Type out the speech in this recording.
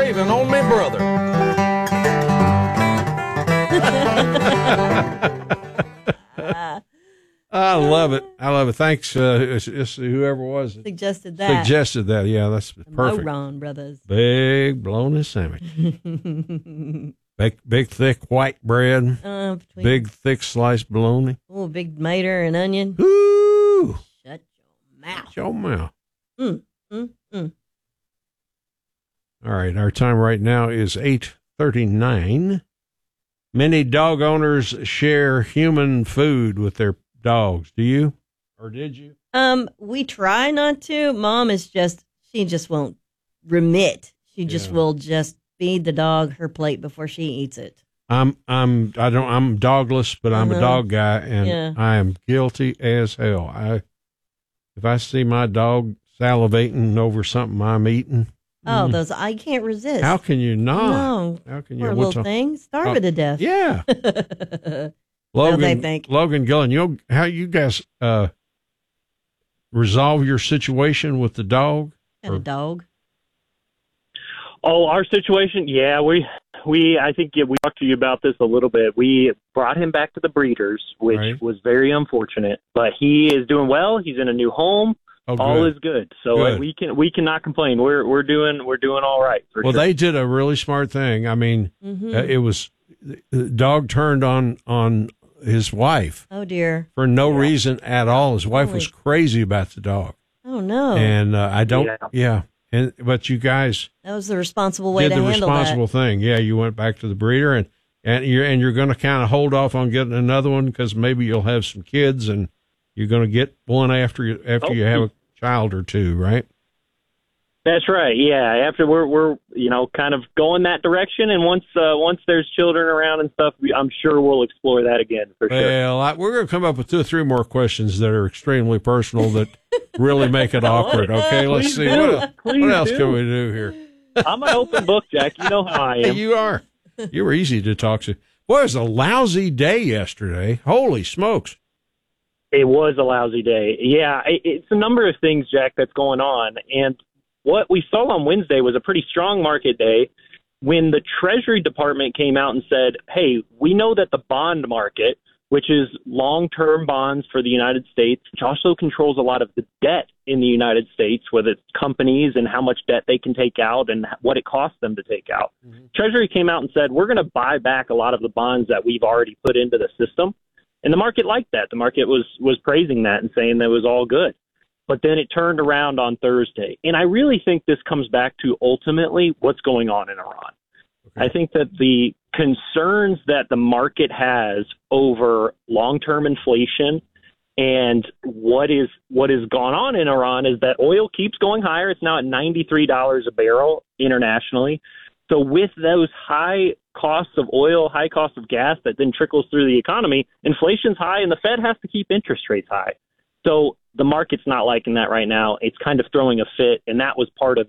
saving on me brother. I love it. I love it. Thanks, whoever was suggested that. Yeah, that's perfect. Moron Brothers. Big bologna sandwich. big thick white bread. Big thick sliced bologna. Oh, big miter and onion. Ooh. Shut your mouth. Shut your mouth. Mm. All right, our time right now is 8:39. Many dog owners share human food with their dogs. Do you? Or did you? We try not to. Mom is she just won't remit. She just will just feed the dog her plate before she eats it. I'm dogless, but I'm a dog guy, and I am guilty as hell. If I see my dog salivating over something I'm eating. Oh, those I can't resist. How can you not? No. How can you? Poor little thing. Starve it to death. Yeah. Logan Gillen, how you guys resolve your situation with the dog? Got a dog. Oh, our situation? Yeah, I think we talked to you about this a little bit. We brought him back to the breeders, which was very unfortunate, but he is doing well. He's in a new home. Oh, all is good. So we cannot complain. We're doing all right. Well, they did a really smart thing. I mean, it was the dog turned on his wife. Oh dear. For no reason at all. His wife was crazy about the dog. Oh no. And I don't. Yeah. But you guys. That was the responsible way to handle that. Did the responsible thing. Yeah. You went back to the breeder and you're going to kind of hold off on getting another one because maybe you'll have some kids and you're going to get one after you have a child or two, right? That's right. Yeah. After we're kind of going that direction, and once there's children around and stuff, I'm sure we'll explore that again for sure. Well, we're going to come up with 2 or 3 more questions that are extremely personal that really make it awkward. Okay, let's see what else can we do here. I'm an open book, Jack. You know how I am. You are. You were easy to talk to. Boy, it was a lousy day yesterday. Holy smokes. It was a lousy day. Yeah, it's a number of things, Jack, that's going on. And what we saw on Wednesday was a pretty strong market day when the Treasury Department came out and said, hey, we know that the bond market, which is long-term bonds for the United States, which also controls a lot of the debt in the United States, whether it's companies and how much debt they can take out and what it costs them to take out. Mm-hmm. Treasury came out and said, we're going to buy back a lot of the bonds that we've already put into the system. And the market liked that. The market was praising that and saying that it was all good. But then it turned around on Thursday. And I really think this comes back to ultimately what's going on in Iran. Okay. I think that the concerns that the market has over long-term inflation and what has gone on in Iran is that oil keeps going higher. It's now at $93 a barrel internationally. So with those high costs of oil, high costs of gas that then trickles through the economy, inflation's high and the Fed has to keep interest rates high. So the market's not liking that right now. It's kind of throwing a fit, and that was part of